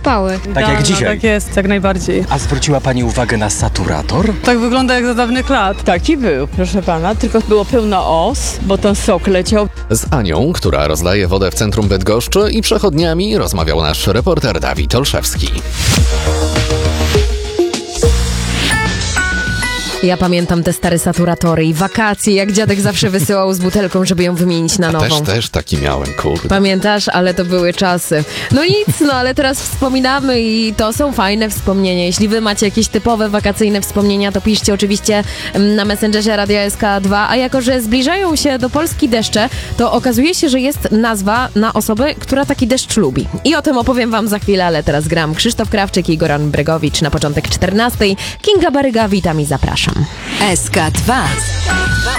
upały. Tak jak dzisiaj. Tak jest, jak najbardziej. A zwróciła pani uwagę na saturator? Tak wygląda jak za dawnych lat. Taki był, proszę pana, tylko było pełno os, bo ten sok leciał. Z Anią, która rozdaje wodę w centrum Bydgoszczy, i przechodniami rozmawiał nasz reporter Dawid Olszewski. Ja pamiętam te stare saturatory i wakacje, jak dziadek zawsze wysyłał z butelką, żeby ją wymienić na nową. Też taki miałem, kurde. Pamiętasz? Ale to były czasy. No nic, ale teraz wspominamy i to są fajne wspomnienia. Jeśli wy macie jakieś typowe wakacyjne wspomnienia, to piszcie oczywiście na Messengerze Radia SK2, a jako, że zbliżają się do Polski deszcze, to okazuje się, że jest nazwa na osobę, która taki deszcz lubi. I o tym opowiem wam za chwilę, ale teraz gram Krzysztof Krawczyk i Goran Bregowicz na początek 14. Kinga Baryga, witam i zapraszam. SK2.